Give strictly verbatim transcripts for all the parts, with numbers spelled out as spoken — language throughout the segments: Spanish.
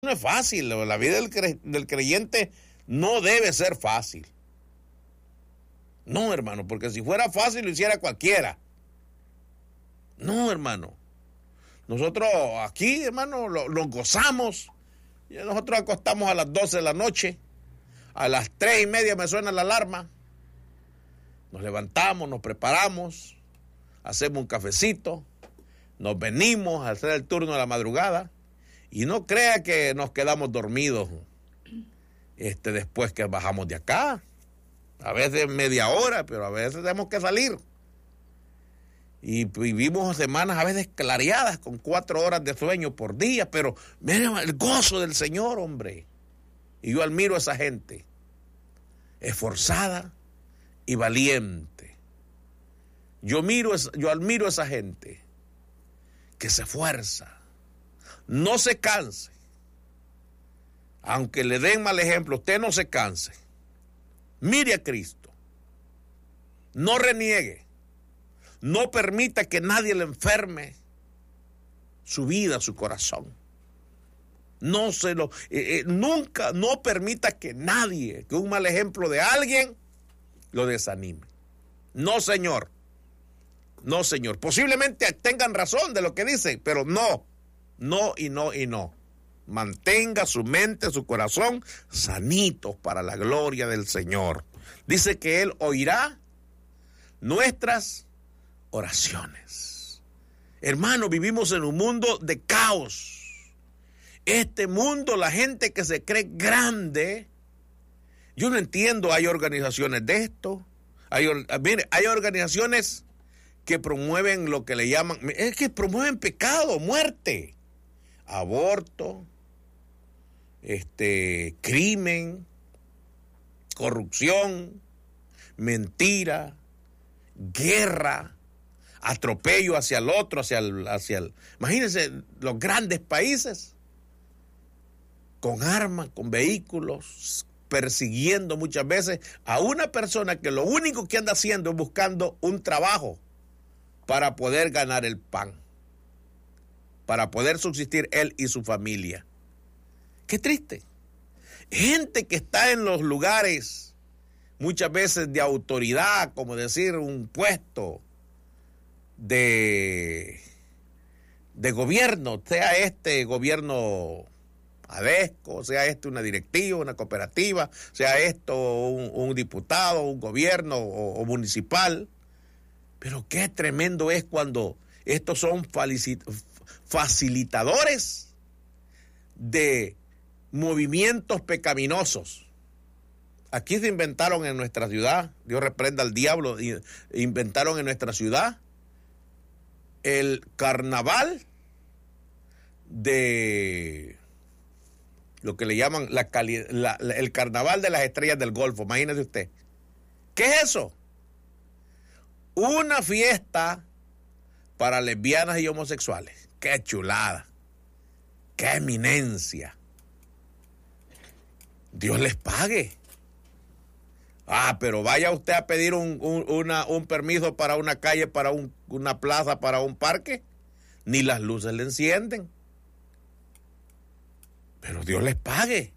No es fácil, la vida del, cre del creyente no debe ser fácil. No, hermano, porque si fuera fácil lo hiciera cualquiera. No, hermano. Nosotros aquí, hermano, lo, lo gozamos. Y nosotros acostamos a las doce de la noche. A las tres y media me suena la alarma. Nos levantamos, nos preparamos, hacemos un cafecito, nos venimos a hacer el turno de la madrugada. Y no crea que nos quedamos dormidos este, después que bajamos de acá. A veces media hora, pero a veces tenemos que salir. Y vivimos semanas a veces clareadas con cuatro horas de sueño por día, pero miren el gozo del Señor, hombre. Y yo admiro a esa gente, esforzada y valiente. Yo, miro, yo admiro a esa gente que se esfuerza, no se canse. Aunque le den mal ejemplo, usted no se canse. Mire a Cristo. No reniegue. No permita que nadie le enferme su vida, su corazón. No se lo, eh, eh, nunca, no permita que nadie, que un mal ejemplo de alguien, lo desanime. No, señor. No, señor. Posiblemente tengan razón de lo que dicen, pero no. No y no y no. Mantenga su mente, su corazón sanitos para la gloria del Señor. Dice que Él oirá nuestras oraciones. Hermano, vivimos en un mundo de caos. Este mundo, la gente que se cree grande, yo no entiendo, hay organizaciones de esto, hay, mire, hay organizaciones que promueven lo que le llaman, es que promueven pecado, muerte, aborto, este, crimen, corrupción, mentira, guerra, atropello hacia el otro, hacia el, hacia el, imagínense los grandes países con armas, con vehículos, persiguiendo muchas veces a una persona que lo único que anda haciendo es buscando un trabajo para poder ganar el pan, para poder subsistir él y su familia. Qué triste. Gente que está en los lugares muchas veces de autoridad, como decir un puesto de, de gobierno, sea este gobierno ADESCO, sea este una directiva, una cooperativa, sea esto un, un diputado, un gobierno o, o municipal. Pero qué tremendo es cuando estos son facilitadores de movimientos pecaminosos. Aquí se inventaron en nuestra ciudad, Dios reprenda al diablo, inventaron en nuestra ciudad el carnaval de lo que le llaman la, la, la, el carnaval de las estrellas del Golfo. Imagínese usted. ¿Qué es eso? Una fiesta para lesbianas y homosexuales. ¡Qué chulada! ¡Qué eminencia! Dios les pague. Ah, pero vaya usted a pedir un, un, una, un permiso para una calle, para un, una plaza, para un parque. Ni las luces le encienden. Pero Dios les pague.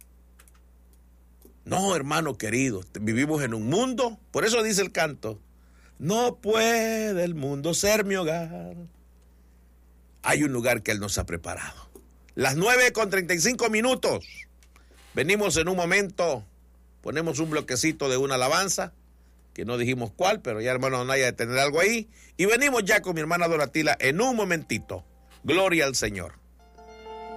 No, hermano querido, vivimos en un mundo, por eso dice el canto, no puede el mundo ser mi hogar. Hay un lugar que Él nos ha preparado. Las nueve con treinta y cinco minutos. Venimos en un momento, ponemos un bloquecito de una alabanza, que no dijimos cuál, pero ya hermano Naya de tener algo ahí. Y venimos ya con mi hermana Doratila en un momentito. Gloria al Señor.